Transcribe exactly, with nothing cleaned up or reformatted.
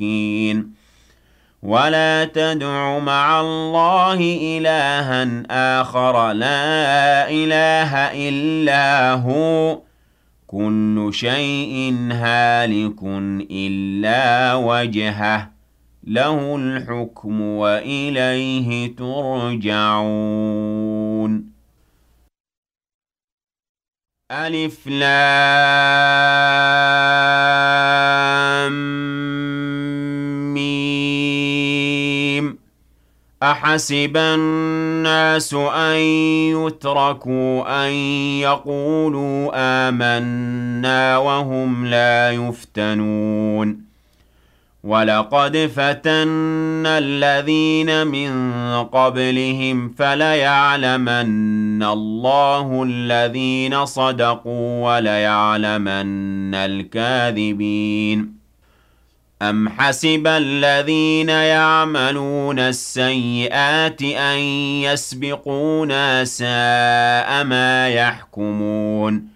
ولا تدع مع الله إلها آخر لا إله إلا هو كل شيء هالك إلا وجهه له الحكم وإليه ترجعون. ألف لام ميم أحسب الناس أن يتركوا أن يقولوا آمنا وهم لا يفتنون ولقد فتنا الذين من قبلهم فليعلمن الله الذين صدقوا وليعلمن الكاذبين. أم حسب الذين يعملون السيئات أن يسبقونا ساء ما يحكمون